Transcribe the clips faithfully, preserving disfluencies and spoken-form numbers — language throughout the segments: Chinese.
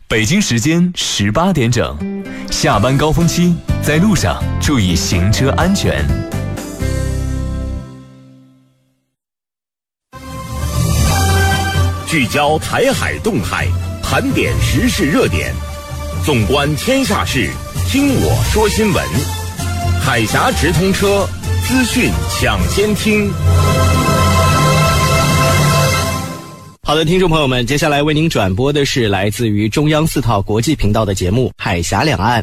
北京时间十八点整，下班高峰期，在路上注意行车安全。 聚焦台海动态，盘点时事热点，纵观天下事，听我说新闻。海峡直通车，资讯抢先听。 好的，听众朋友们，接下来为您转播的是来自于中央四套国际频道的节目《海峡两岸》。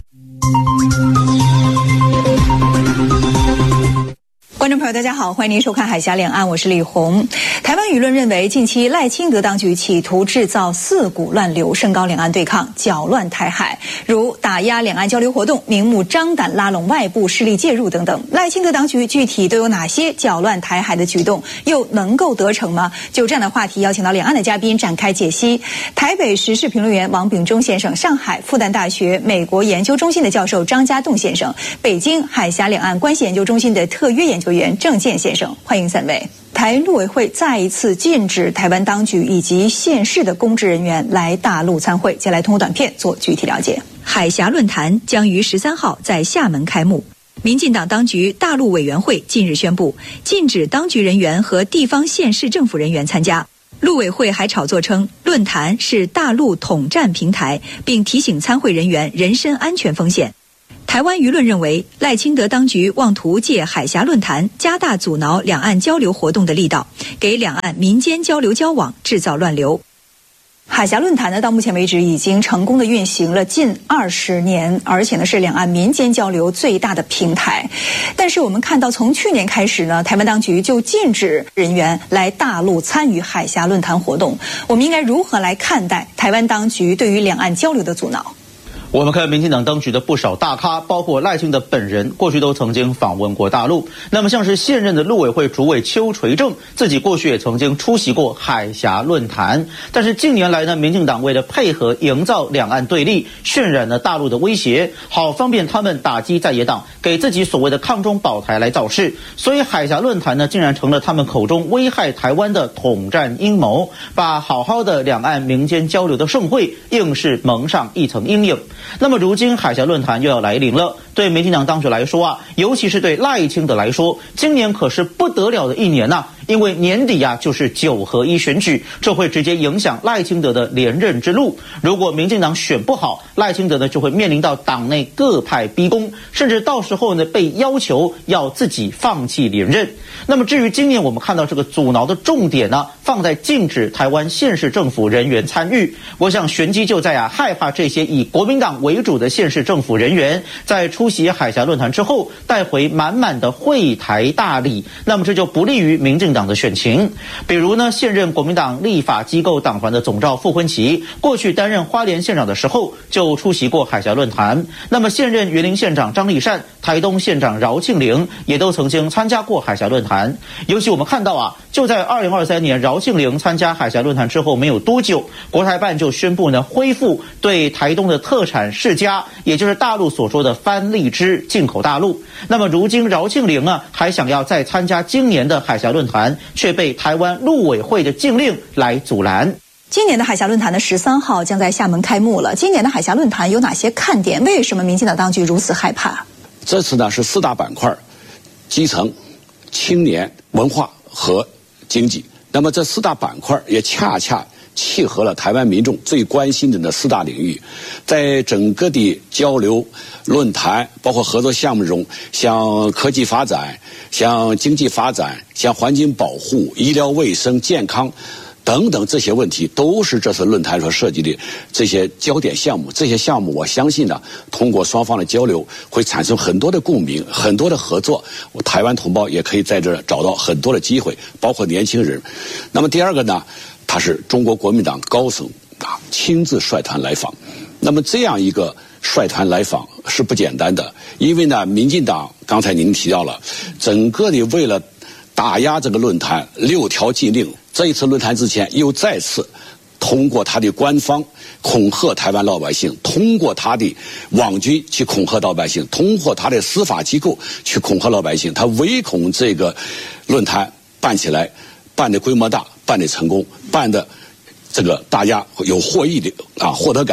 观众朋友大家好，欢迎您收看海峡两岸，我是李红。台湾舆论认为，近期赖清德当局企图制造四股乱流，升高两岸对抗，搅乱台海，如打压两岸交流活动，明目张胆拉拢外部势力介入等等。赖清德当局具体都有哪些搅乱台海的举动，又能够得逞吗？就这样的话题，邀请到两岸的嘉宾展开解析。台北时事评论员王炳忠先生，上海复旦大学美国研究中心的教授张家栋先生，北京海峡两岸关系研究中心的特约研究员郑健先生，欢迎三位。台陆委会再一次禁止台湾当局以及县市的公职人员来大陆参会。接下来通过短片做具体了解。海峡论坛将于十三号在厦门开幕。民进党当局大陆委员会近日宣布，禁止当局人员和地方县市政府人员参加。陆委会还炒作称，论坛是大陆统战平台，并提醒参会人员人身安全风险。台湾舆论认为，赖清德当局妄图借海峡论坛加大阻挠两岸交流活动的力道，给两岸民间交流交往制造乱流。海峡论坛呢，到目前为止已经成功的运行了近二十年，而且呢是两岸民间交流最大的平台。但是我们看到，从去年开始呢，台湾当局就禁止人员来大陆参与海峡论坛活动。我们应该如何来看待台湾当局对于两岸交流的阻挠？ 我们看民进党当局的不少大咖，包括赖清德本人，过去都曾经访问过大陆。那么像是现任的陆委会主委邱垂正，自己过去也曾经出席过海峡论坛。但是近年来呢，民进党为了配合营造两岸对立，渲染了大陆的威胁，好方便他们打击在野党，给自己所谓的抗中保台来造势。所以海峡论坛呢，竟然成了他们口中危害台湾的统战阴谋，把好好的两岸民间交流的盛会，硬是蒙上一层阴影。那么如今海峡论坛又要来临了，对民进党当局来说啊，尤其是对赖清德来说，今年可是不得了的一年呐、啊！因为年底啊就是九合一选举，这会直接影响赖清德的连任之路。如果民进党选不好，赖清德呢就会面临到党内各派逼宫，甚至到时候呢被要求要自己放弃连任。那么至于今年我们看到这个阻挠的重点呢，放在禁止台湾县市政府人员参与。我想玄机就在啊，害怕这些以国民党为主的县市政府人员在出席海峡论坛之后，带回满满的会台大礼，那么这就不利于民进党的选情。比如呢，现任国民党立法机构党团的总召傅昆萁，过去担任花莲县长的时候就出席过海峡论坛。那么现任云林县长张丽善、台东县长饶庆龄也都曾经参加过海峡论坛。尤其我们看到啊，就在二零二三年饶庆龄参加海峡论坛之后没有多久，国台办就宣布呢，恢复对台东的特产释迦，也就是大陆所说的番荔枝进口大陆。那么如今饶庆龄啊，还想要再参加今年的海峡论坛，却被台湾陆委会的禁令来阻拦。 今年的海峡论坛的十三号将在厦门开幕了。今年的海峡论坛有哪些看点？为什么民进党当局如此害怕？ 这次呢是四大板块：基层、青年、文化和经济。那么这四大板块也恰恰契合了台湾民众最关心的那四大领域。在整个的交流论坛包括合作项目中，像科技发展、像经济发展、像环境保护、医疗卫生、健康等等这些问题，都是这次论坛所涉及的这些焦点项目。这些项目我相信呢，通过双方的交流会产生很多的共鸣，很多的合作。台湾同胞也可以在这儿找到很多的机会，包括年轻人。那么第二个呢，他是中国国民党高层啊亲自率团来访。那么这样一个率团来访是不简单的，因为呢，民进党刚才您提到了，整个的为了打压这个论坛，六条禁令。这一次论坛之前又再次通过他的官方恐吓台湾老百姓，通过他的网军去恐吓老百姓，通过他的司法机构去恐吓老百姓。他唯恐这个论坛办起来，办的规模大，办的成功，办的这个大家有获益的啊获得感。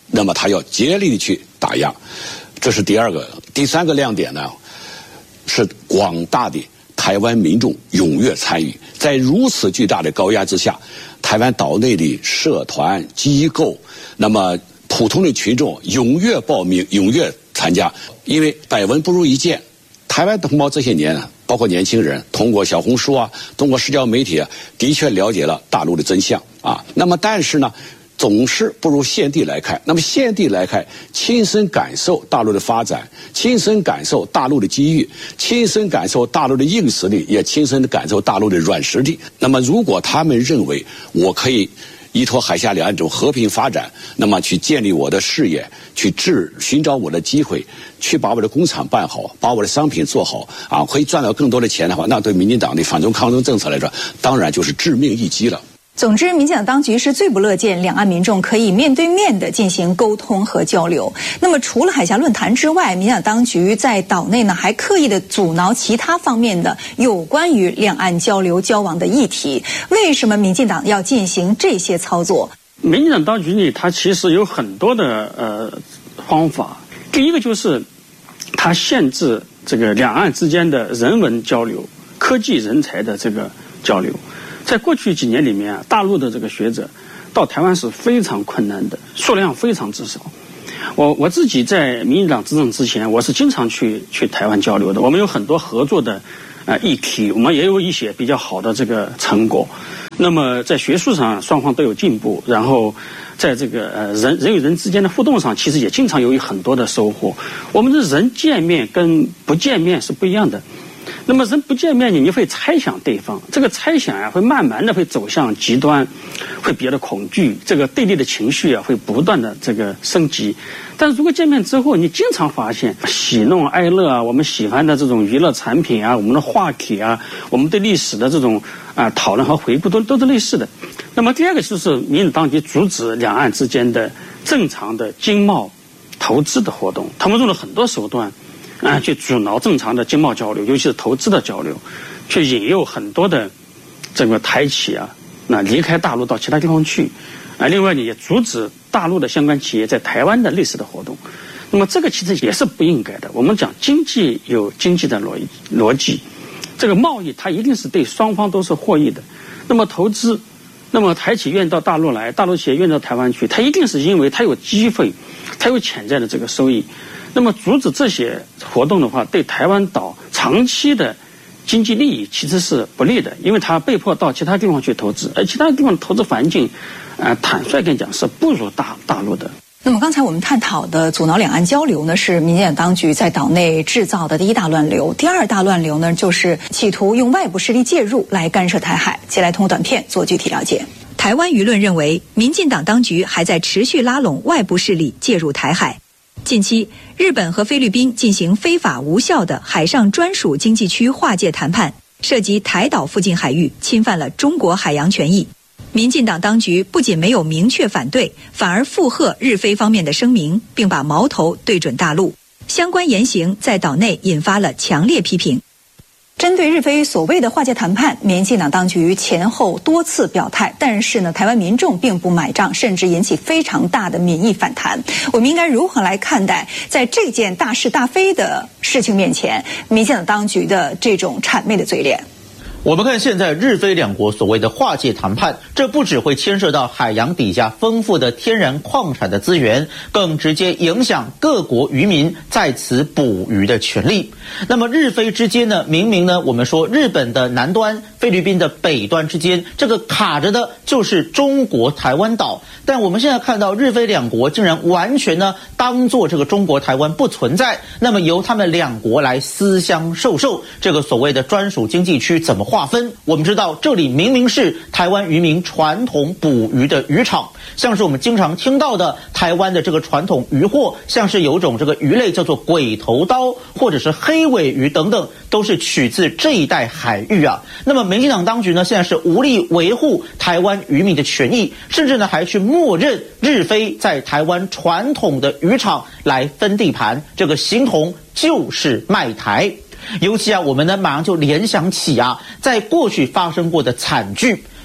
那么他要竭力的去打压，这是第二个。第三个亮点呢，是广大的台湾民众踊跃参与，在如此巨大的高压之下，台湾岛内的社团机构，那么普通的群众踊跃报名，踊跃参加。因为百闻不如一见，台湾同胞这些年啊，包括年轻人通过小红书啊，通过社交媒体啊，的确了解了大陆的真相啊。那么但是呢，总是不如现地来看。那么现地来看，亲身感受大陆的发展，亲身感受大陆的机遇，亲身感受大陆的硬实力，也亲身感受大陆的软实力。那么如果他们认为我可以依托海峡两岸这种和平发展，那么去建立我的事业，去治寻找我的机会，去把我的工厂办好，把我的商品做好啊，可以赚到更多的钱的话，那对民进党的反中抗中政策来说，当然就是致命一击了。 总之，民进党当局是最不乐见两岸民众可以面对面的进行沟通和交流。那么，除了海峡论坛之外，民进党当局在岛内呢，还刻意的阻挠其他方面的有关于两岸交流交往的议题。为什么民进党要进行这些操作？ 民进党当局呢，它其实有很多的呃方法。第一个就是它限制这个两岸之间的人文交流、科技人才的这个交流。在过去几年里面啊，大陆的这个学者到台湾是非常困难的，数量非常之少。我我自己在民进党执政之前，我是经常去去台湾交流的。我们有很多合作的呃议题，我们也有一些比较好的这个成果。那么在学术上双方都有进步，然后在这个呃人人与人之间的互动上，其实也经常有很多的收获。我们的人见面跟不见面是不一样的。那么人不见面，你会猜想对方，这个猜想啊，会慢慢的会走向极端，会比较的恐惧，这个对立的情绪啊，会不断的这个升级。但是如果见面之后，你经常发现喜怒哀乐啊，我们喜欢的这种娱乐产品啊，我们的话题啊，我们对历史的这种啊讨论和回顾都都是类似的。那么第二个就是民进当局阻止两岸之间的正常的经贸投资的活动，他们用了很多手段啊，去阻挠正常的经贸交流，尤其是投资的交流，去引诱很多的这个台企啊，那离开大陆到其他地方去，啊，另外呢也阻止大陆的相关企业在台湾的类似的活动。那么这个其实也是不应该的。我们讲经济有经济的逻逻辑，这个贸易它一定是对双方都是获益的。那么投资，那么台企愿意到大陆来，大陆企业愿意到台湾去，它一定是因为它有机会，它有潜在的这个收益。那么阻止这些活动的话，对台湾岛长期的经济利益其实是不利的，因为它被迫到其他地方去投资，而其他地方的投资环境，呃，坦率跟讲是不如大大陆的。 那么刚才我们探讨的阻挠两岸交流呢，是民进党当局在岛内制造的第一大乱流。第二大乱流呢，就是企图用外部势力介入来干涉台海。接下来通过短片做具体了解。台湾舆论认为，民进党当局还在持续拉拢外部势力介入台海。近期，日本和菲律宾进行非法无效的海上专属经济区划界谈判，涉及台岛附近海域，侵犯了中国海洋权益。民进党当局不仅没有明确反对，反而附和日菲方面的声明，并把矛头对准大陆。相关言行在岛内引发了强烈批评。针对日菲所谓的划界谈判，民进党当局前后多次表态，但是呢，台湾民众并不买账，甚至引起非常大的民意反弹。我们应该如何来看待在这件大是大非的事情面前，民进党当局的这种谄媚的嘴脸？ 我们看现在日菲两国所谓的划界谈判，这不只会牵涉到海洋底下丰富的天然矿产的资源，更直接影响各国渔民在此捕鱼的权利。那么日菲之间呢，明明呢我们说日本的南端、菲律宾的北端之间，这个卡着的就是中国台湾岛，但我们现在看到日菲两国竟然完全呢当作这个中国台湾不存在，那么由他们两国来私相授受，这个所谓的专属经济区怎么划分？我们知道这里明明是台湾渔民传统捕鱼的渔场，像是我们经常听到的台湾的这个传统渔获，像是有种这个鱼类叫做鬼头刀或者是黑尾鱼等等，都是取自这一带海域啊。那么民进党当局呢，现在是无力维护台湾渔民的权益，甚至呢还去默认日菲在台湾传统的渔场来分地盘，这个形同就是卖台。尤其啊，我们呢马上就联想起啊，在过去发生过的惨剧，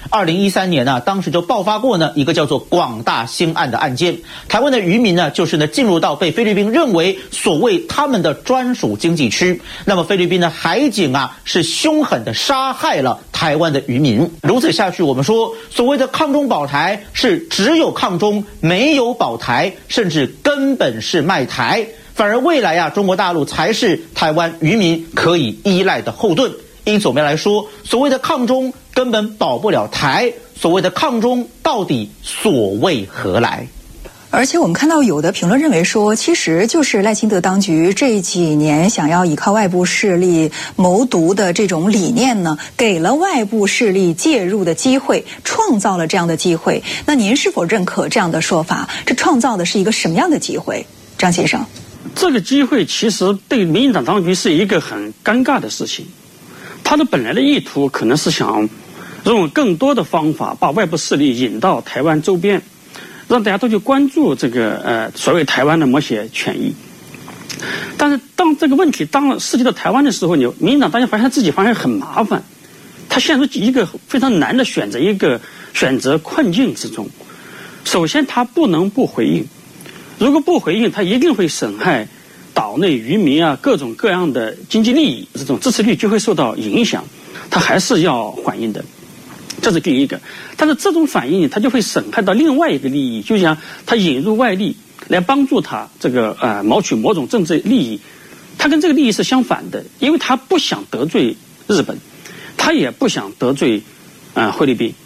二零一三年呢、啊，当时就爆发过呢一个叫做广大兴案的案件，台湾的渔民呢，就是呢进入到被菲律宾认为所谓他们的专属经济区，那么菲律宾的海警啊是凶狠的杀害了台湾的渔民。如此下去，我们说所谓的抗中保台是只有抗中没有保台，甚至根本是卖台，反而未来啊中国大陆才是台湾渔民可以依赖的后盾。因此我们来说，所谓的抗中根本保不了台，所谓的抗中到底所谓何来？ 而且我们看到有的评论认为说，其实就是赖清德当局这几年想要依靠外部势力谋独的这种理念呢，给了外部势力介入的机会，创造了这样的机会。那您是否认可这样的说法？这创造的是一个什么样的机会？张先生， 这个机会其实对民进党当局是一个很尴尬的事情。他的本来的意图可能是想用更多的方法把外部势力引到台湾周边，让大家都去关注这个呃所谓台湾的某些权益。但是当这个问题当涉及到台湾的时候，你民进党当然发现自己发现很麻烦，他陷入一个非常难的选择一个选择困境之中。首先，他不能不回应，如果不回应，他一定会损害岛内渔民啊各种各样的经济利益，这种支持率就会受到影响，他还是要反应的，这是第一个。但是这种反应他就会损害到另外一个利益，就像他引入外力来帮助他这个呃谋取某种政治利益，他跟这个利益是相反的，因为他不想得罪日本，他也不想得罪呃菲律宾，